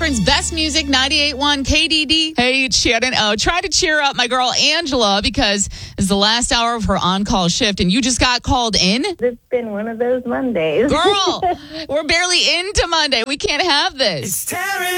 Akron's best music, 98.1 KDD. Hey, it's Shannon. Try to cheer up my girl Angela because it's the last hour of her on-call shift and you just got called in. It's been one of those Mondays. Girl, we're barely into Monday. We can't have this.